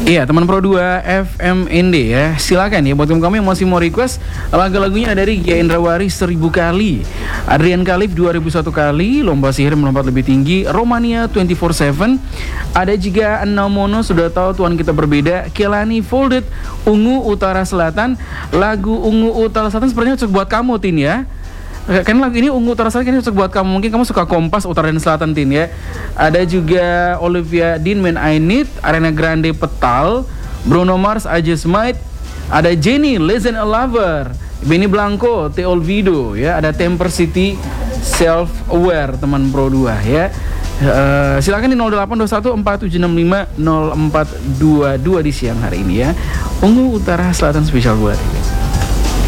Iya, teman Pro 2 FMND ya. Silakan ya buat kamu yang masih mau request lagu-lagunya dari Gia Indrawari 1000 kali, Adrian Khalif 2001 kali, Lomba Sihir Melompat Lebih Tinggi, Romania 24/7. Ada juga Namono Sudah Tahu Tuhan Kita Berbeda, Kelani Folded, Ungu Utara Selatan. Lagu Ungu Utara Selatan sepertinya cocok buat kamu, Tin ya. Kan lagu ini Ungu Utara Selatan cocok buat kamu. Mungkin kamu suka Kompas Utara dan Selatan, Tin ya. Ada juga Olivia Dean Man I Need, Ariana Grande Petal, Bruno Mars I Just Might. Ada Jenny Legend a Lover, Benny Blanco The Olvido ya. Ada Temper City Self Aware, teman Pro 2 ya. Silakan di 0821 4765 0422 di siang hari ini ya. Ungu Utara Selatan spesial buat ini.